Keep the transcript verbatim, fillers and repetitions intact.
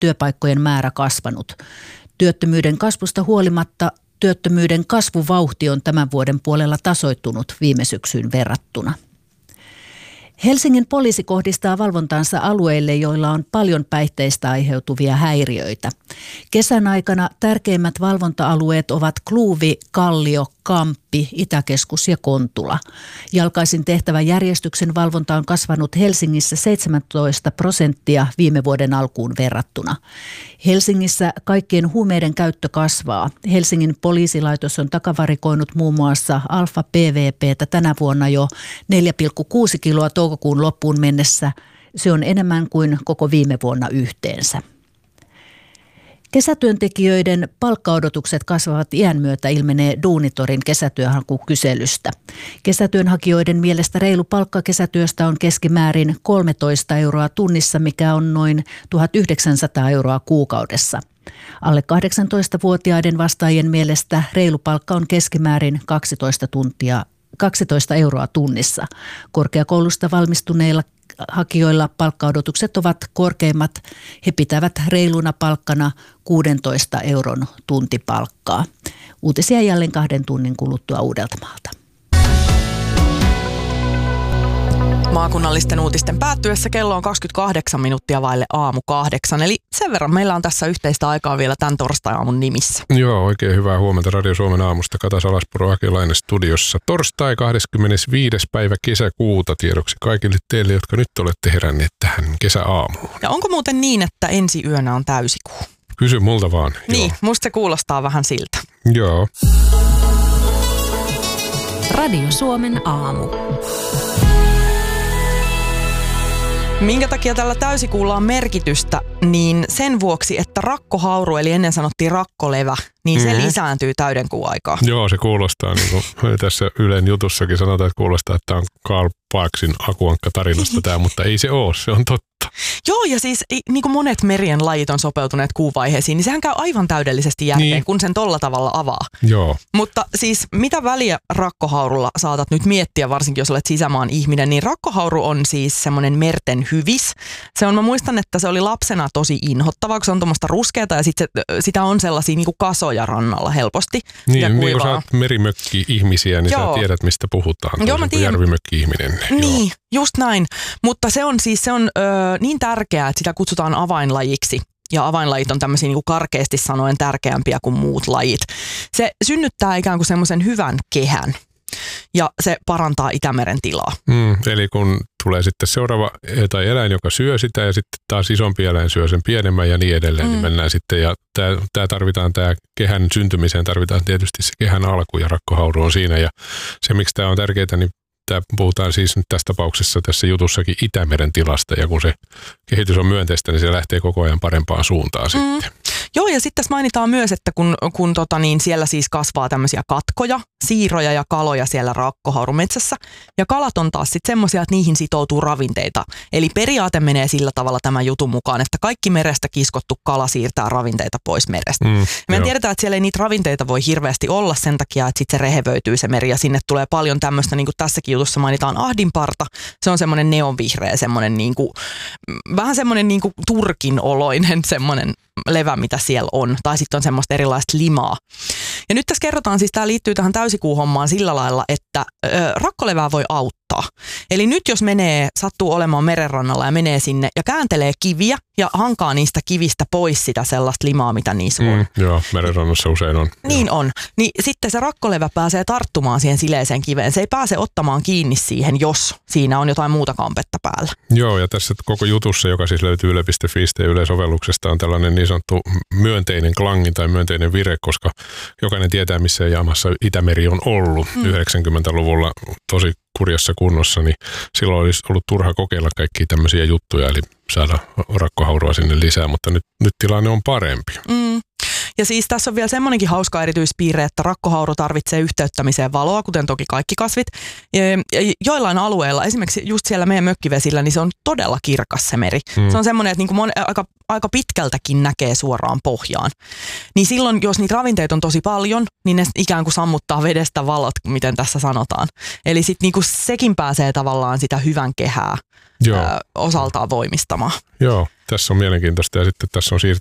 työpaikkojen määrä kasvanut. Työttömyyden kasvusta huolimatta työttömyyden kasvuvauhti on tämän vuoden puolella tasoittunut viime syksyyn verrattuna. Helsingin poliisi kohdistaa valvontaansa alueille, joilla on paljon päihteistä aiheutuvia häiriöitä. Kesän aikana tärkeimmät valvonta-alueet ovat Kluuvi, Kallio, Kamppi, Itäkeskus ja Kontula. Jalkaisin tehtävä järjestyksen valvonta on kasvanut Helsingissä seitsemäntoista prosenttia viime vuoden alkuun verrattuna. Helsingissä kaikkien huumeiden käyttö kasvaa. Helsingin poliisilaitos on takavarikoinut muun muassa Alfa P V P:tä tänä vuonna jo neljä pilkku kuusi kiloa toukokuun loppuun mennessä. Se on enemmän kuin koko viime vuonna yhteensä. Kesätyöntekijöiden palkkaodotukset kasvavat iän myötä, ilmenee Duunitorin kesätyöhakukyselystä. Kesätyönhakijoiden mielestä reilu palkka kesätyöstä on keskimäärin kolmetoista euroa tunnissa, mikä on noin tuhatyhdeksänsataa euroa kuukaudessa. Alle kahdeksantoistavuotiaiden vastaajien mielestä reilu palkka on keskimäärin kaksitoista, tuntia, kaksitoista euroa tunnissa. Korkeakoulusta valmistuneilla hakijoilla palkkaodotukset ovat korkeimmat. He pitävät reiluna palkkana kuusitoista euron tuntipalkkaa. Uutisia jälleen kahden tunnin kuluttua Uudeltamaalta. Maakunnallisten uutisten päättyessä kello on kaksikymmentäkahdeksan minuuttia vaille aamu kahdeksan. Eli sen verran meillä on tässä yhteistä aikaa vielä tämän torstai-aamun nimissä. Joo, oikein hyvää huomenta Radio Suomen aamusta. Kata Salaspuro, Akelainen studiossa. Torstai kahdeskymmenesviides päivä kesäkuuta tiedoksi kaikille teille, jotka nyt olette heränneet tähän kesäaamuun. Ja onko muuten niin, että ensi yönä on täysikuu? Kysy multa vaan. Niin, joo. Musta se kuulostaa vähän siltä. Joo. Radio Suomen aamu. Minkä takia tällä täysikuulla on merkitystä, niin sen vuoksi, että rakkohauru, eli ennen sanottiin rakkolevä, niin se mm-hmm. lisääntyy täydenkuun aikaa. Joo, se kuulostaa, niin kuin tässä Ylen jutussakin sanotaan, että kuulostaa, että tämä on Karl Parksin Akuankka-tarinasta tämä, mutta ei se ole, se on totta. Joo, ja siis niin kuin monet merien lajit on sopeutuneet kuuvaiheisiin, niin sehän käy aivan täydellisesti järkeen, niin. kun sen tolla tavalla avaa. Joo. Mutta siis mitä väliä rakkohaurulla saatat nyt miettiä, varsinkin jos olet sisämaan ihminen, niin rakkohauru on siis semmoinen merten hyvis. Se on, mä muistan, että se oli lapsena tosi inhottavaa, kun se on tuommoista ruskeata ja sit se, sitä on sellaisia niin kuin kasoja rannalla helposti. Niin, ja niin kun sä oot merimökki-ihmisiä, niin Joo. sä tiedät, mistä puhutaan. Joo, mä tiedän. Järvimökki-ihminen. Niin, Joo. just näin. Mutta se on siis se on, ö, niin tärkeää, että sitä kutsutaan avainlajiksi. Ja avainlajit on tämmöisiä niin kuin karkeasti sanoen tärkeämpiä kuin muut lajit. Se synnyttää ikään kuin semmoisen hyvän kehän. Ja se parantaa Itämeren tilaa. Mm, eli kun tulee sitten seuraava tai eläin, joka syö sitä ja sitten taas isompi eläin syö sen pienemmän ja niin edelleen, mm. niin mennään sitten. Ja tämä tarvitaan, tämä kehän syntymiseen tarvitaan tietysti se kehän alku ja rakkohauru on siinä. Ja se, miksi tämä on tärkeää, niin tämä puhutaan siis nyt tässä tapauksessa tässä jutussakin Itämeren tilasta. Ja kun se kehitys on myönteistä, niin se lähtee koko ajan parempaan suuntaan mm. sitten. Joo, ja sitten tässä mainitaan myös, että kun, kun tota, niin siellä siis kasvaa tämmöisiä katkoja, siiroja ja kaloja siellä rakkohaurumetsässä. Ja kalat on taas sitten semmoisia, että niihin sitoutuu ravinteita. Eli periaate menee sillä tavalla tämän jutun mukaan, että kaikki merestä kiskottu kala siirtää ravinteita pois merestä. Mm, Me tiedetään, että siellä ei niitä ravinteita voi hirveästi olla sen takia, että sitten se rehevöityy se meri ja sinne tulee paljon tämmöistä, niin kuin tässäkin jutussa mainitaan ahdinparta. Se on semmoinen neonvihreä, semmoinen niin kuin, vähän semmoinen niin kuin turkin oloinen semmoinen levä, mitä siellä on. Tai sitten on semmoista erilaista limaa. Ja nyt tässä kerrotaan, siis tämä liittyy tähän täysikuuhommaan sillä lailla, että ö, rakkolevää voi auttaa. Eli nyt jos menee, sattuu olemaan merenrannalla ja menee sinne ja kääntelee kiviä ja hankaa niistä kivistä pois sitä sellaista limaa, mitä niissä on. Mm, joo, merenrannassa usein on. Niin joo. on. Niin sitten se rakkolevä pääsee tarttumaan siihen sileeseen kiveen. Se ei pääse ottamaan kiinni siihen, jos siinä on jotain muuta kampetta päällä. Joo, ja tässä koko jutussa, joka siis löytyy yle piste fi ja yleisovelluksesta, on tällainen niin sanottu myönteinen klangi tai myönteinen vire, koska jokainen tietää, missä jamassa Itämeri on ollut mm. yhdeksänkymmentäluvulla tosi kurjassa kunnossa, niin silloin olisi ollut turha kokeilla kaikkia tämmöisiä juttuja, eli saada rakkohaurua sinne lisää, mutta nyt, nyt tilanne on parempi. Mm. Ja siis tässä on vielä semmoinenkin hauska erityispiirre, että rakkohauru tarvitsee yhteyttämiseen valoa, kuten toki kaikki kasvit. Ja joillain alueilla, esimerkiksi just siellä meidän mökkivesillä, niin se on todella kirkas se meri. Hmm. Se on semmoinen, että niinku mon, aika, aika pitkältäkin näkee suoraan pohjaan. Niin silloin, jos niitä ravinteita on tosi paljon, niin ne ikään kuin sammuttaa vedestä valot, miten tässä sanotaan. Eli sitten niinku sekin pääsee tavallaan sitä hyvän kehää Ö, osaltaan voimistamaan. Joo, tässä on mielenkiintoista ja sitten tässä on